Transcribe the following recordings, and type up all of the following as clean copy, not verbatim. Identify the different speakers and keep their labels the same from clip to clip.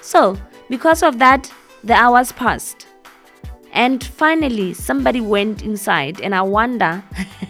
Speaker 1: So, because of that, the hours passed. And finally, somebody went inside, and I wonder,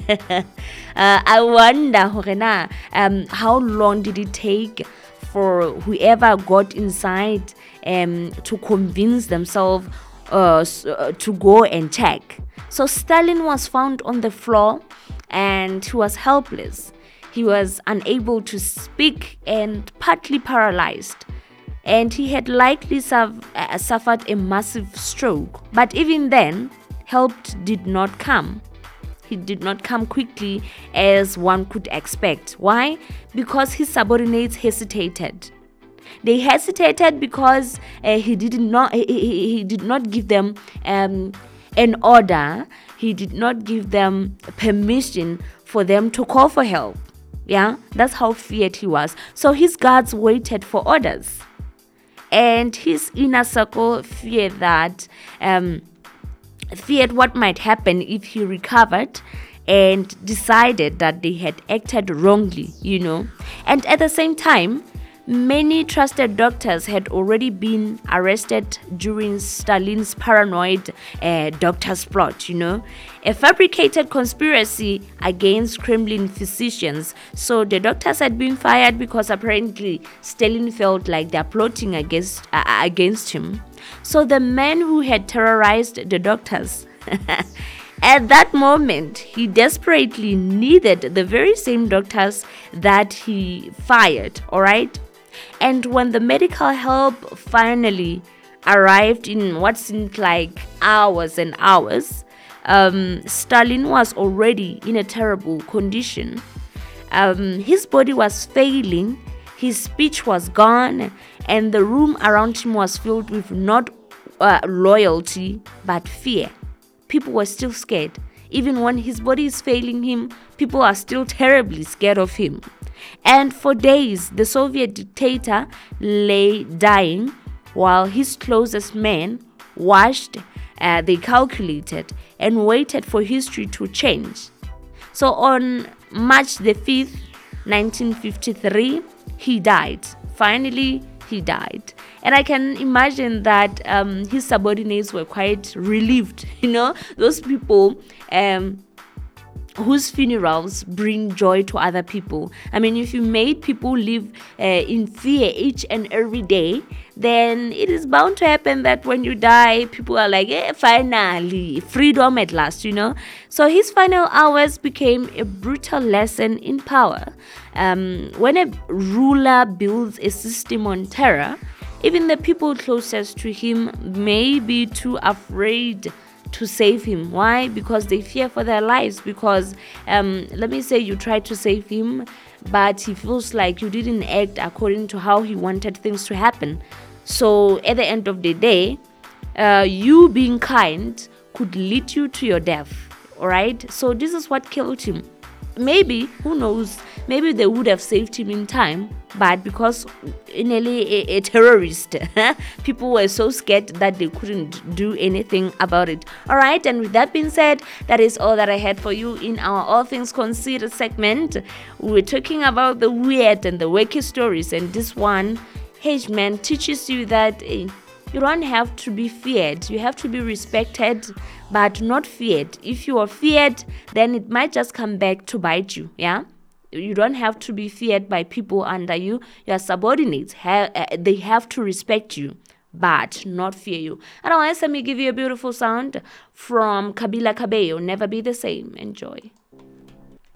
Speaker 1: how long did it take for whoever got inside to convince themselves to go and check. So Stalin was found on the floor, and he was helpless. He was unable to speak and partly paralyzed, and he had likely suffered a massive stroke. But even then, help did not come. He did not come quickly as one could expect. Why? Because his subordinates hesitated. They hesitated because he did not give them an order. He did not give them permission for them to call for help. Yeah, that's how feared he was. So his guards waited for orders. And his inner circle feared what might happen if he recovered, and decided that they had acted wrongly, And at the same time, many trusted doctors had already been arrested during Stalin's paranoid doctor's plot, a fabricated conspiracy against Kremlin physicians. So the doctors had been fired because apparently Stalin felt like they're plotting against him. So the man who had terrorized the doctors at that moment, he desperately needed the very same doctors that he fired, all right? And when the medical help finally arrived in what seemed like hours and hours, Stalin was already in a terrible condition. His body was failing, his speech was gone, and the room around him was filled with not loyalty but fear. People were still scared. Even when his body is failing him, people are still terribly scared of him. And for days, the Soviet dictator lay dying while his closest men watched, they calculated, and waited for history to change. So on March the 5th, 1953, he died. Finally, he died. And I can imagine that his subordinates were quite relieved. Those people whose funerals bring joy to other people. I mean, if you made people live in fear each and every day, then it is bound to happen that when you die, people are like, finally, freedom at last, So his final hours became a brutal lesson in power. When a ruler builds a system on terror, even the people closest to him may be too afraid to save him. Why? Because they fear for their lives. Because let me say you tried to save him, but he feels like you didn't act according to how he wanted things to happen. So at the end of the day, you being kind could lead you to your death. All right? So this is what killed him. Maybe, who knows, maybe they would have saved him in time, but because nearly a terrorist, people were so scared that they couldn't do anything about it. Alright, and with that being said, that is all that I had for you in our All Things Considered segment. We're talking about the weird and the wacky stories, and this one, Hedgeman, teaches you that you don't have to be feared. You have to be respected, but not feared. If you are feared, then it might just come back to bite you. Yeah, you don't have to be feared by people under you. Your subordinates they have to respect you, but not fear you. Otherwise, let me give you a beautiful sound from Kabila Cabello. Never Be the Same. Enjoy.